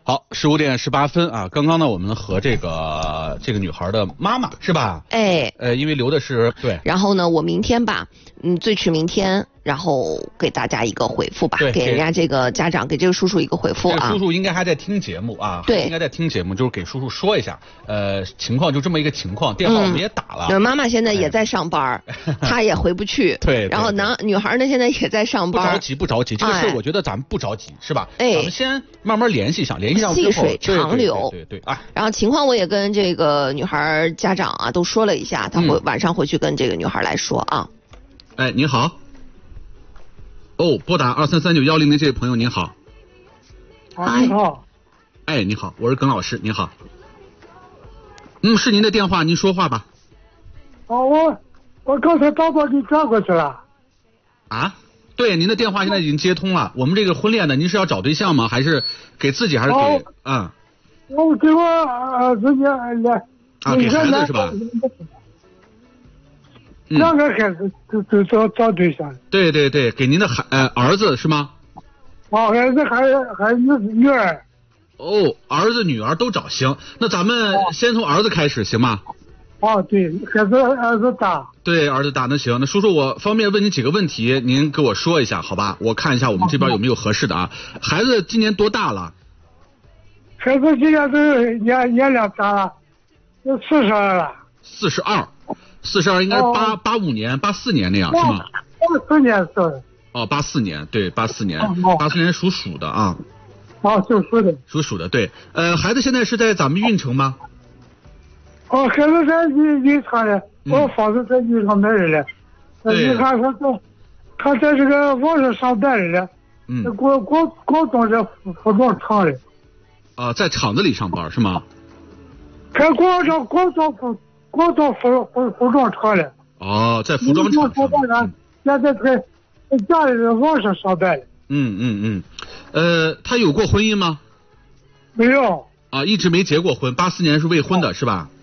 好，15点18分啊，刚刚呢，我们和这个女孩的妈妈是吧？ 哎， 因为留的是对， 然后呢，我明天吧，最迟明天，然后给大家一个回复吧，给人家这个家长，给这个叔叔一个回复啊。 这个叔叔应该还在听节目啊， 对， 应该在听节目，就是给叔叔说一下，情况就这么一个情况，电话我们也打了。 妈妈现在也在上班，她也回不去。 对， 然后女孩呢现在也在上班。 不着急，这个事我觉得咱们不着急，是吧？ 哎， 咱们先慢慢联系上之后， 细水长流。 对啊。 然后情况我也跟这个女孩家长啊都说了一下，他晚上回去跟这个女孩来说啊。 哎，您好。哦，拨打233910的这位朋友您好。 你好。 哎，你好，我是耿老师，您好。是您的电话，您说话吧。 我刚才把你转过去了。 啊？对，您的电话现在已经接通了。我们这个婚恋呢，您是要找对象吗？还是给自己，还是给我给我儿子给孩子是吧？ 两个孩子都找对象。 对，给您的儿子是吗？ 儿子还女儿。 哦，儿子女儿都找，行，那咱们先从儿子开始行吗？ 对，儿子大。对， 儿子大，那行，那叔叔我方便问您几个问题，您给我说一下好吧？我看一下我们这边有没有合适的啊。孩子今年多大了？ 孩子今年都年龄大了，都42了。 42应该是85年、84年那样是吗 ？84年是。 84年，对，84年，84年属鼠的啊。 属鼠的。 属鼠的，对。孩子现在是在咱们运城吗？ 孩子在运城的，我房子在运城买的了。你看他在这个网上上班的了。广东这服装厂的。 在厂子里上班是吗？ 开广东服装厂的。 在服装厂上班。 现在在家里网上上班的。 他有过婚姻吗？ 没有。 一直没结过婚，84年是未婚的是吧？